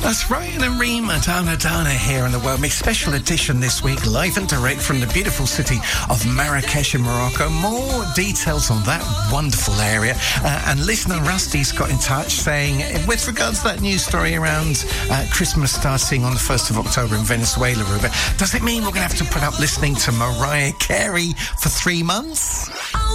That's Ryan and Rima, Dana here on the World Mix special edition this week, live and direct from the beautiful city of Marrakesh in Morocco. More details on that wonderful area. And listener Rusty's got in touch saying, with regards to that news story around Christmas starting on the 1st of October in Venezuela, Ruben, does it mean we're going to have to put up listening to Mariah Carey for 3 months?